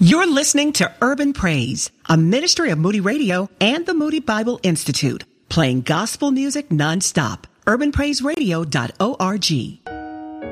You're listening to Urban Praise, a ministry of Moody Radio and the Moody Bible Institute, playing gospel music nonstop. UrbanPraiseRadio.org.